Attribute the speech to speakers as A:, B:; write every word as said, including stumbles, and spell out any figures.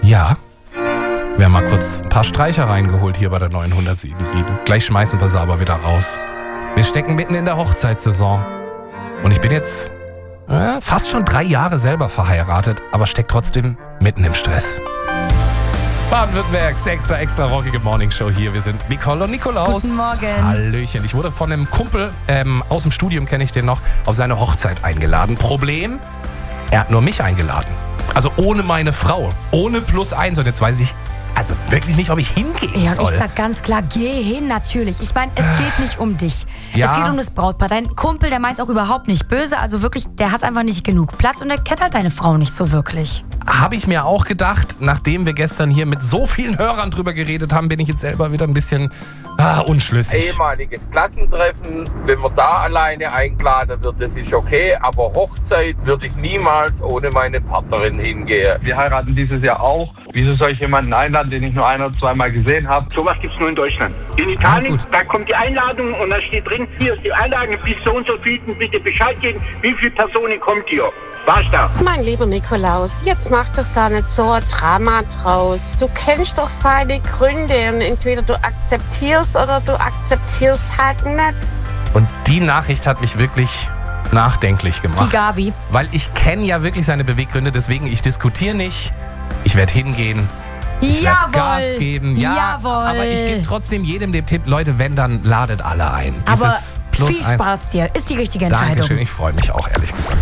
A: Ja, wir haben mal kurz ein paar Streicher reingeholt hier bei der neunhundertsieben Komma sieben. Gleich schmeißen wir sie aber wieder raus. Wir stecken mitten in der Hochzeitssaison. Und ich bin jetzt äh, fast schon drei Jahre selber verheiratet, aber steck trotzdem mitten im Stress. Baden-Württembergs extra, extra rockige Morningshow hier. Wir sind Nicole und Nikolaus.
B: Guten Morgen.
A: Hallöchen. Ich wurde von einem Kumpel, ähm, aus dem Studium kenne ich den noch, auf seine Hochzeit eingeladen. Problem, er hat nur mich eingeladen. Also ohne meine Frau. Ohne plus eins. Und jetzt weiß ich also wirklich nicht, ob ich hingehen
B: Ja, und
A: soll.
B: ich sag ganz klar, geh hin, natürlich. Ich meine, es geht nicht um dich.
A: Ja.
B: Es geht um das Brautpaar. Dein Kumpel, der meint auch überhaupt nicht böse. Also wirklich, der hat einfach nicht genug Platz und der kennt halt deine Frau nicht so wirklich.
A: Habe ich mir auch gedacht, nachdem wir gestern hier mit so vielen Hörern drüber geredet haben, bin ich jetzt selber wieder ein bisschen ah, unschlüssig.
C: Ehemaliges Klassentreffen, wenn man da alleine eingeladen wird, das ist okay, aber Hochzeit würde ich niemals ohne meine Partnerin hingehen.
D: Wir heiraten dieses Jahr auch. Wieso soll ich jemanden einladen, den ich nur ein oder zweimal gesehen habe?
E: Sowas gibt's nur in Deutschland. In Italien,
A: Ja,
E: da kommt die Einladung und da steht drin, hier ist die Einladung, bis so und so vielten bitte Bescheid geben, wie viele Personen kommt hier. War's da?
F: Mein lieber Nikolaus, jetzt mach doch da nicht so ein Drama draus. Du kennst doch seine Gründe und entweder du akzeptierst oder du akzeptierst halt nicht.
A: Und die Nachricht hat mich wirklich nachdenklich gemacht.
B: Die Gabi.
A: Weil ich kenne ja wirklich seine Beweggründe, deswegen ich diskutiere nicht. Ich werde hingehen. Ich werde
B: Jawohl.
A: Gas geben. Ja,
B: Jawohl.
A: aber ich gebe trotzdem jedem den Tipp, Leute, wenn, dann ladet alle ein.
B: Aber
A: Dieses plus
B: viel
A: eins.
B: Spaß dir. Ist die richtige Entscheidung.
A: Dankeschön, ich freue mich auch, ehrlich gesagt.